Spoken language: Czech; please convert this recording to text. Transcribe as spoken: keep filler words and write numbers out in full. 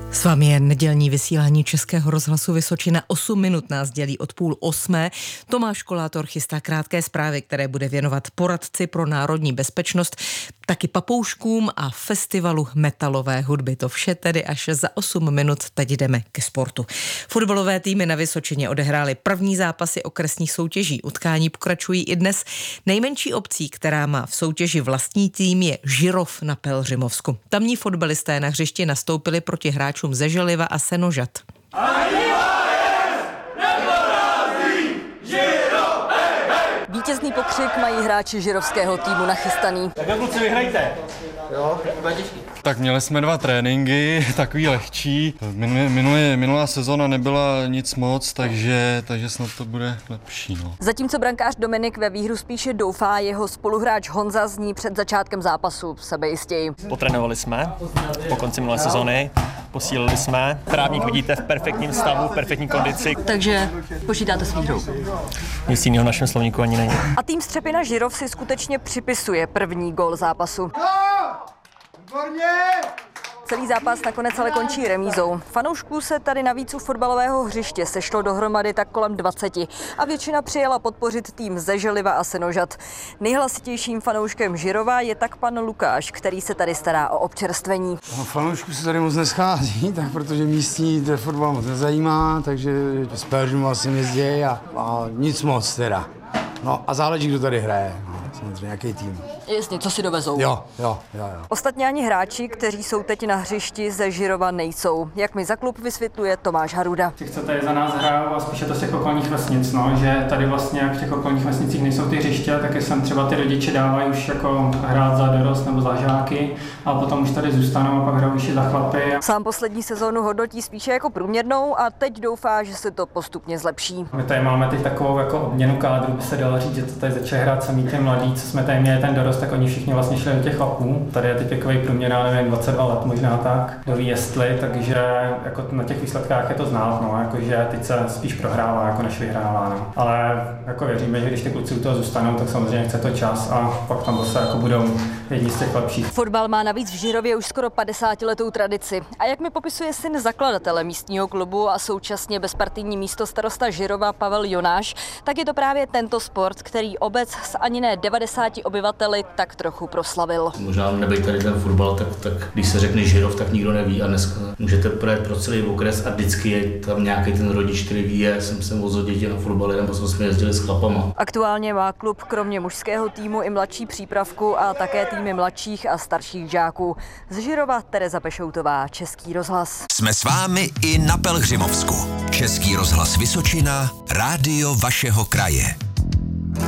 S vámi je nedělní vysílání Českého rozhlasu Vysočina. osm minut nás dělí od půl osmé. Tomáš Kolátor chystá krátké zprávy, které bude věnovat poradci pro národní bezpečnost, taky papouškům a festivalu metalové hudby. To vše tedy až za osm minut. Teď jdeme ke sportu. Fotbalové týmy na Vysočině odehrály první zápasy okresních soutěží. Utkání pokračují i dnes. Nejmenší obcí, která má v soutěži vlastní tým, je Žirov na Pelhřimovsku. Tamní fotbalisté na hřišti nastoupili proti hráčům ze Želiva a Senožat. Vítězný pokřik mají hráči žirovského týmu nachystaný. Tak kluci, vyhrajte. Jo, to bude těžký. Tak měli jsme dva tréninky, takový lehčí. Minulé, minulá sezona nebyla nic moc, takže, takže snad to bude lepší. No. Zatímco brankář Dominik ve výhru spíše doufá, jeho spoluhráč Honza zní před začátkem zápasu sebejistěji. Potrénovali jsme po konci minulé sezony, posílili jsme. Trávník vidíte v perfektním stavu, v perfektní kondici. Takže počítáte s výhrou. Nic jiného v našem slovníku ani není. A tým Střepina Žirov si skutečně připisuje první gól zápasu. Celý zápas nakonec ale končí remízou. Fanoušků se tady navíc u fotbalového hřiště sešlo dohromady tak kolem dvaceti a většina přijela podpořit tým ze Želiva a Senožat. Nejhlasitějším fanouškem Žirova je tak pan Lukáš, který se tady stará o občerstvení. No, fanoušků se tady moc neschází, tak protože místní fotbal moc nezajímá, takže z Pelhřimova sem jezdí a, a nic moc teda. No a záleží, kdo tady hraje. Samozřejmě nějaký tým. Jasně, co si dovezou. Jo, jo, jo, jo. Ostatně ani hráči, kteří jsou teď na hřišti ze Žirova, nejsou. Jak mi za klub vysvětluje Tomáš Haruda. Ti, co tady za nás hrajou, a spíše to z těch okolních vesnic, no, že tady vlastně v těch okolních vesnicích nejsou ty hřiště, taky sem třeba ty rodiče dávají už jako hrát za dorost nebo za žáky a potom už tady zůstanou a pak hrajou už za chlapy. Sám poslední sezónu hodnotí spíše jako průměrnou a teď doufá, že se to postupně zlepší. My tady máme teď takovou jako obměnu kádru, by se dalo říct, že to tady začali hrát samý ty mladí, co jsme tady měli ten dorost, tak oni všichni vlastně šli do těch chlapů. Tady je teď takový průměr, nevím, dvacet dva let možná tak, kdo ví jestli, takže jako na těch výsledkách je to znát, no, jakože teď se spíš prohrává, jako než vyhrává, no. Ale jako věříme, že když ty kluci u toho zůstanou, tak samozřejmě chce to čas a pak tam zase jako budou jedni z těch lepších. Fotbal má navíc v Žirově už skoro padesátiletou tradici. A jak mi popisuje syn zakladatele místního klubu a současně bezpartijní místostarosta Žirova Pavel Jonáš, tak je to právě tento sport, který obec s ani ne devadesáti obyvateli tak trochu proslavil. Možná nebejt tady ten fotbal, tak, tak když se řekne Žirov, tak nikdo neví a dneska můžete projet pro celý okres a vždycky je tam nějaký ten rodič, který ví, já jsem sem vozil děti na fotbal, nebo jsme jezdili s chlapama. Aktuálně má klub kromě mužského týmu i mladší přípravku a také týmy mladších a starších žáků. Z Žirova Tereza Pešoutová, Český rozhlas. Jsme s vámi i na Pelhřimovsku. Český rozhlas Vysočina, rádio vašeho kraje.